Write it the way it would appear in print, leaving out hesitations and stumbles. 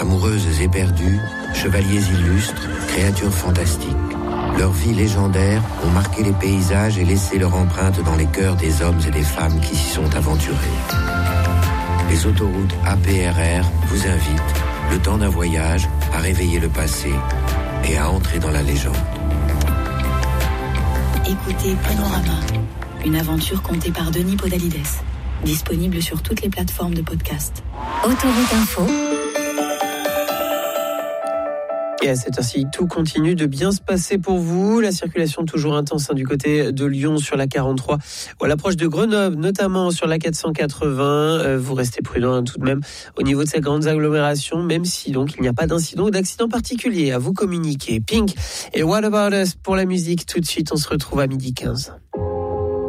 Amoureuses éperdues, chevaliers illustres, créatures fantastiques. Leurs vies légendaires ont marqué les paysages et laissé leur empreinte dans les cœurs des hommes et des femmes qui s'y sont aventurés. Les autoroutes APRR vous invitent, le temps d'un voyage, à réveiller le passé et à entrer dans la légende. Écoutez Panorama, une aventure contée par Denis Podalides. Disponible sur toutes les plateformes de podcast. Autoroute Info. Et à cette heure-ci, tout continue de bien se passer pour vous. La circulation toujours intense du côté de Lyon sur la 43 ou à l'approche de Grenoble, notamment sur la 480. Vous restez prudent tout de même au niveau de ces grandes agglomérations, même si donc il n'y a pas d'incident ou d'accident particulier à vous communiquer. Pink et What About Us pour la musique. Tout de suite, on se retrouve à 12h15.